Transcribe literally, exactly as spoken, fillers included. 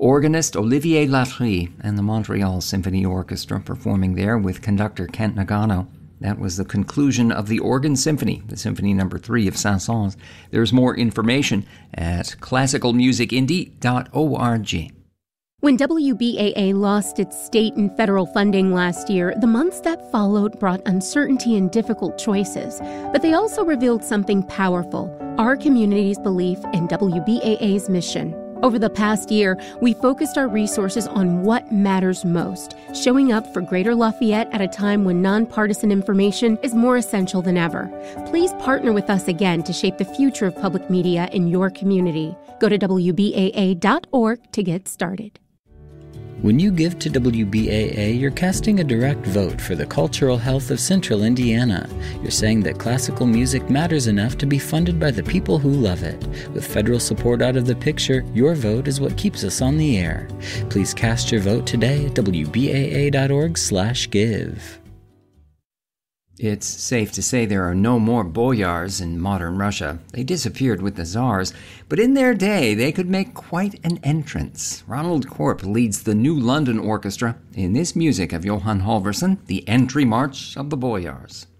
Organist Olivier Latry and the Montreal Symphony Orchestra performing there with conductor Kent Nagano. That was the conclusion of the Organ Symphony, the Symphony Number Three of Saint-Saëns. There's more information at classical music indie dot org. When W B A A lost its state and federal funding last year, the months that followed brought uncertainty and difficult choices. But they also revealed something powerful, our community's belief in W B A A's mission. Over the past year, we focused our resources on what matters most, showing up for Greater Lafayette at a time when nonpartisan information is more essential than ever. Please partner with us again to shape the future of public media in your community. Go to W B A A dot org to get started. When you give to W B A A, you're casting a direct vote for the cultural health of Central Indiana. You're saying that classical music matters enough to be funded by the people who love it. With federal support out of the picture, your vote is what keeps us on the air. Please cast your vote today at W B A A dot org slash give. It's safe to say there are no more boyars in modern Russia. They disappeared with the Tsars, but in their day they could make quite an entrance. Ronald Korp leads the New London Orchestra in this music of Johann Halvorsen, the Entry March of the Boyars.